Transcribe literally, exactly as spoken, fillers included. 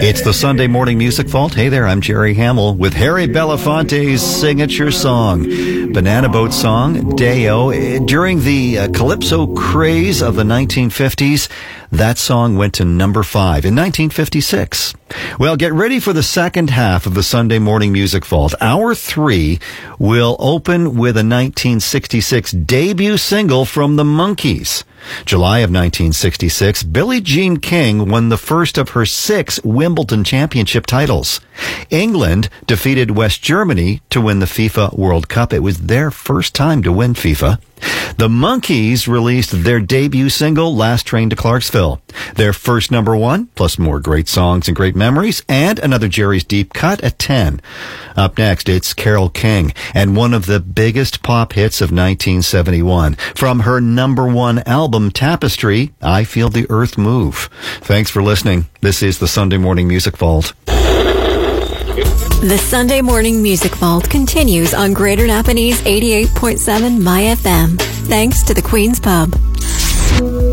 It's the Sunday Morning Music Vault. Hey there, I'm Jerry Hamill with Harry Belafonte's signature song, Banana Boat song, Day-O. During the uh, Calypso craze of the nineteen fifties, that song went to number five in nineteen fifty-six. Well, get ready for the second half of the Sunday Morning Music Vault. Hour three will open with a nineteen sixty-six debut single from the Monkees. July of nineteen sixty-six, Billie Jean King won the first of her six Wimbledon championship titles. England defeated West Germany to win the FIFA World Cup. It was their first time to win FIFA. The Monkees released their debut single, Last Train to Clarksville. Their first number one, plus more great songs and great memories, and another Jerry's Deep cut at ten. Up next, it's Carole King, and one of the biggest pop hits of nineteen seventy-one. From her number one album, Tapestry, I Feel the Earth Move. Thanks for listening. This is the Sunday Morning Music Vault. The Sunday Morning Music Vault continues on Greater Napanese eighty-eight point seven My F M. Thanks to the Queen's Pub.